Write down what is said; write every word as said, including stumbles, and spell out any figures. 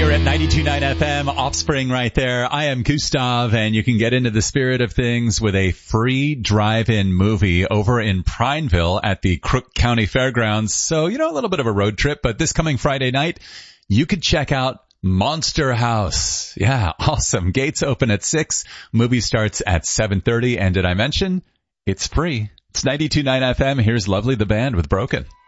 Here at ninety-two point nine F M, Offspring right there. I am Gustav, and you can get into the spirit of things with a free drive-in movie over in Prineville at the Crook County Fairgrounds. So, you know, a little bit of a road trip, but this coming Friday night, you could check out Monster House. Yeah, awesome. Gates open at six. Movie starts at seven thirty. And did I mention it's free? It's ninety-two point nine F M. Here's Lovely the Band with Broken.